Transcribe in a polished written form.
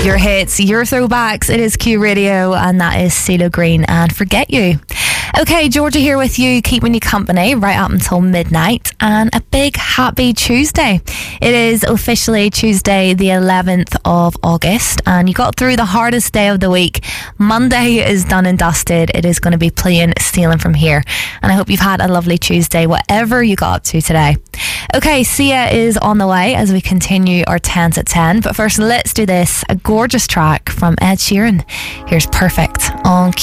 Your hits, your throwbacks. It is Q Radio, and that is CeeLo Green and Forget You. Okay, Georgia here with you, keeping you company right up until midnight, and a big happy Tuesday. It is officially Tuesday the 11th of August, and you got through the hardest day of the week. Monday is done and dusted. It is going to be plain sailing from here, and I hope you've had a lovely Tuesday, whatever you got up to today. Okay, Sia is on the way as we continue our 10s at 10, but first let's do this, a gorgeous track from Ed Sheeran. Here's Perfect on